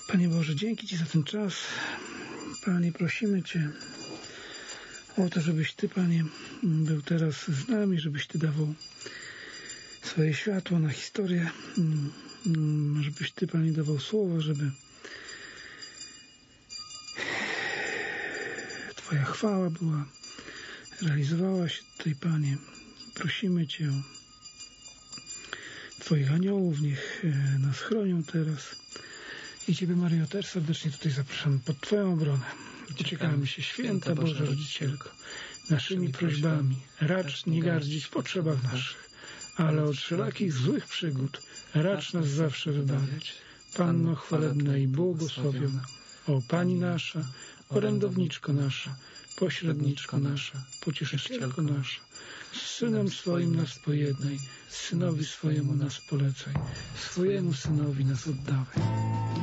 Panie Boże, dzięki Ci za ten czas. Panie, prosimy Cię o to, żebyś Ty, Panie, był teraz z nami, żebyś Ty dawał swoje światło na historię, żebyś Ty, Panie, dawał słowo, żeby Twoja chwała realizowała się tutaj, Panie. Prosimy Cię o Twoich aniołów, niech nas chronią teraz. I Ciebie, Maryjo, też serdecznie tutaj zapraszamy pod Twoją obronę. Uciekamy się, Święta Boża Rodzicielko, naszymi prośbami racz nie gardzić w potrzebach naszych, ale od wszelakich złych przygód racz nas zawsze wybawiać. Panno chwalebna i błogosławiona, o Pani nasza, orędowniczko nasza, pośredniczko nasza, pocieszycielko nasza, z Synem swoim nas pojednaj, Synowi swojemu nas polecaj, swojemu Synowi nas oddawaj.